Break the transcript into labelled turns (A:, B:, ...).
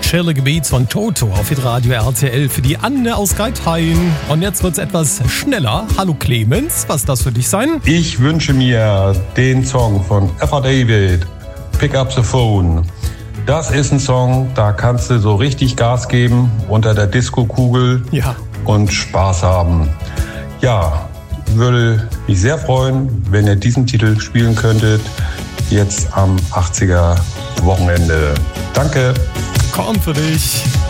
A: chillige Beats von Toto auf Radio RTL für die Anne aus Geithain. Und jetzt wird's etwas schneller. Hallo Clemens, was darf für dich sein?
B: Ich wünsche mir den Song von F.A. David, Pick Up the Phone. Das ist ein Song, da kannst du so richtig Gas geben unter der Disco-Kugel und Spaß haben. Ja, würde mich sehr freuen, wenn ihr diesen Titel spielen könntet, jetzt am 80er Wochenende. Danke.
A: Kommt für dich.